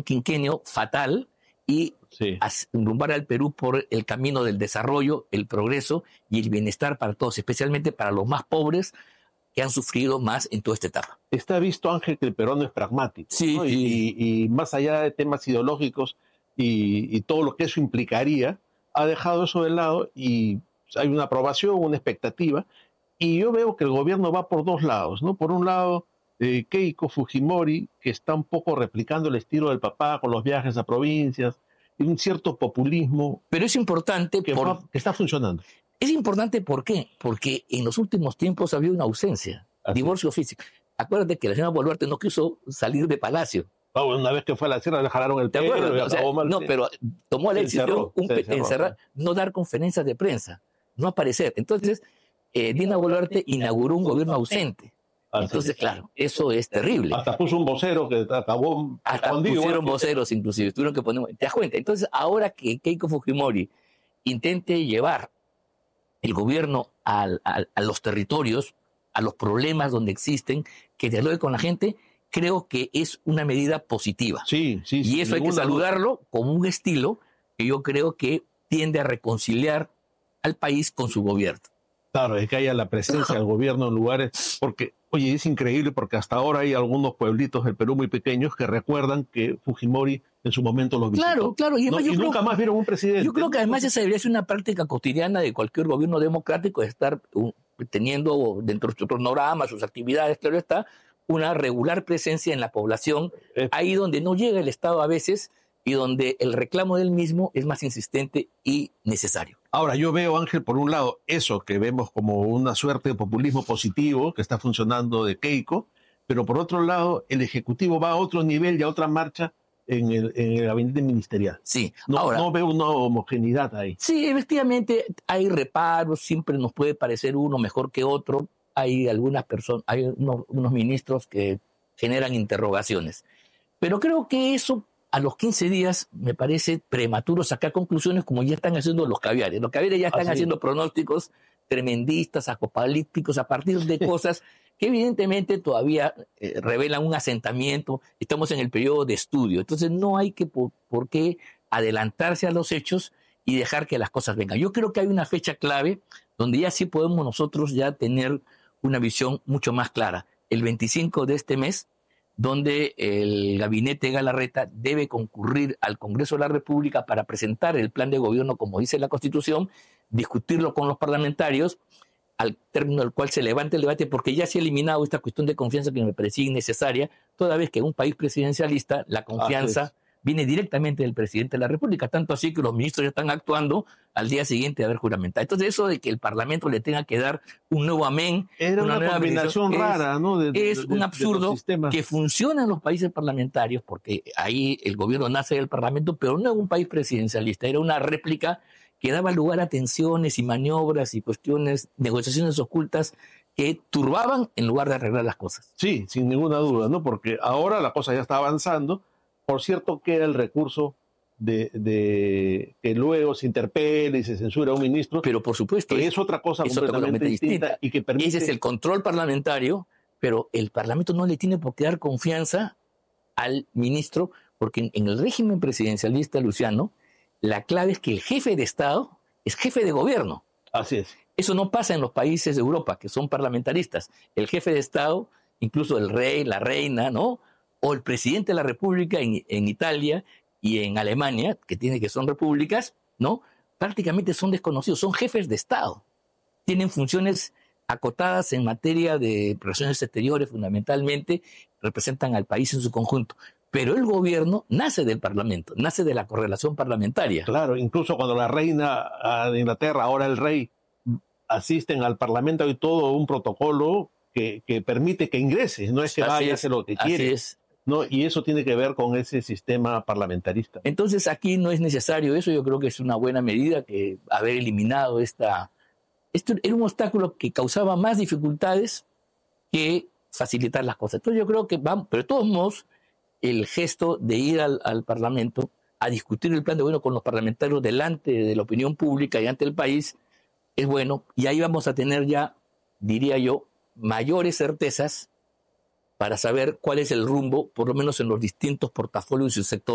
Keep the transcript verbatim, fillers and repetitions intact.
quinquenio fatal y Sí. rumbar al Perú por el camino del desarrollo, el progreso y el bienestar para todos, especialmente para los más pobres que han sufrido más en toda esta etapa. Está visto, Ángel, que el peruano es pragmático, Sí, ¿no? sí. Y, y, y más allá de temas ideológicos y, y todo lo que eso implicaría, ha dejado eso de lado y hay una aprobación, una expectativa. Y yo veo que el gobierno va por dos lados, ¿no? Por un lado, eh, Keiko Fujimori, que está un poco replicando el estilo del papá con los viajes a provincias, y un cierto populismo. Pero es importante que, por... va, que está funcionando. Es importante, ¿por qué? Porque en los últimos tiempos ha habido una ausencia, Así. divorcio físico. Acuérdate que la señora Boluarte no quiso salir de Palacio. Oh, una vez que fue a la sierra le jalaron el pelo. O sea, no, pero tomó la decisión de encerrar, no dar conferencias de prensa, no aparecer. Entonces, eh, Dina Boluarte inauguró un gobierno ausente. Entonces, Así. claro, eso es terrible. Hasta puso un vocero que acabó... Hasta pusieron voceros, inclusive. Tuvieron que poner... ¿Te das cuenta? Entonces, ahora que Keiko Fujimori intente llevar el gobierno al, al, a los territorios, a los problemas donde existen, que dialogue con la gente, creo que es una medida positiva. Sí, sí, sí. Y eso hay que saludarlo como un estilo que yo creo que tiende a reconciliar al país con su gobierno. Claro, es que haya la presencia del gobierno en lugares, porque, oye, es increíble porque hasta ahora hay algunos pueblitos del Perú muy pequeños que recuerdan que Fujimori en su momento los visitó. Claro, claro. Y, no, yo y creo, nunca más vieron un presidente. Yo creo que además esa debería ser una práctica cotidiana de cualquier gobierno democrático, de estar uh, teniendo dentro de sus programas, sus actividades, claro está, una regular presencia en la población, eh. ahí donde no llega el Estado a veces y donde el reclamo del mismo es más insistente y necesario. Ahora, yo veo, Ángel, por un lado, eso que vemos como una suerte de populismo positivo que está funcionando de Keiko, pero por otro lado, el Ejecutivo va a otro nivel y a otra marcha en el, en el gabinete ministerial. Sí, no, ahora, no veo una homogeneidad ahí. Sí, efectivamente, hay reparos, siempre nos puede parecer uno mejor que otro. Hay algunas personas, hay unos, unos ministros que generan interrogaciones. Pero creo que eso, a los quince días, me parece prematuro sacar conclusiones como ya están haciendo los caviares. Los caviares ya están Así. haciendo pronósticos tremendistas, apocalípticos, a partir de cosas que evidentemente todavía eh, revelan un asentamiento. Estamos en el periodo de estudio. Entonces no hay que por, por qué adelantarse a los hechos y dejar que las cosas vengan. Yo creo que hay una fecha clave donde ya sí podemos nosotros ya tener una visión mucho más clara. El veinticinco de este mes, donde el gabinete Galarreta debe concurrir al Congreso de la República para presentar el plan de gobierno, como dice la Constitución, discutirlo con los parlamentarios, al término del cual se levante el debate, porque ya se ha eliminado esta cuestión de confianza que me parecía innecesaria, toda vez que en un país presidencialista la confianza viene directamente del presidente de la República, tanto así que los ministros ya están actuando al día siguiente de haber juramentado. Entonces eso de que el Parlamento le tenga que dar un nuevo amén, Era una, una combinación rara, es, ¿no? De, de, es de, un absurdo de que funciona en los países parlamentarios, porque ahí el gobierno nace del Parlamento, pero no en un país presidencialista, era una réplica que daba lugar a tensiones y maniobras y cuestiones, negociaciones ocultas que turbaban en lugar de arreglar las cosas. Sí, sin ninguna duda, ¿no? Porque ahora la cosa ya está avanzando. Por cierto, queda el recurso de, de que luego se interpele y se censura a un ministro. Pero por supuesto. Que es, es otra cosa es completamente, completamente distinta, distinta y que permite... Ese es el control parlamentario, pero el Parlamento no le tiene por qué dar confianza al ministro, porque en, en el régimen presidencialista, Luciano, la clave es que el jefe de Estado es jefe de gobierno. Así es. Eso no pasa en los países de Europa, que son parlamentaristas. El jefe de Estado, incluso el rey, la reina, ¿no? O el presidente de la República en, en Italia y en Alemania, que tiene que son repúblicas, ¿no? Prácticamente son desconocidos, son jefes de Estado. Tienen funciones acotadas en materia de relaciones exteriores, fundamentalmente, representan al país en su conjunto. Pero el gobierno nace del Parlamento, nace de la correlación parlamentaria. Claro, incluso cuando la reina de Inglaterra, ahora el rey, asisten al Parlamento, hay todo un protocolo que, que permite que ingrese, no es que vaya a hacer lo que quiere. Así es. No, y eso tiene que ver con ese sistema parlamentarista. Entonces aquí no es necesario eso, yo creo que es una buena medida que haber eliminado esta... Esto era un obstáculo que causaba más dificultades que facilitar las cosas. Entonces yo creo que vamos, pero de todos modos, el gesto de ir al, al Parlamento a discutir el plan de gobierno con los parlamentarios delante de la opinión pública y ante el país es bueno, y ahí vamos a tener ya, diría yo, mayores certezas para saber cuál es el rumbo, por lo menos en los distintos portafolios y sectores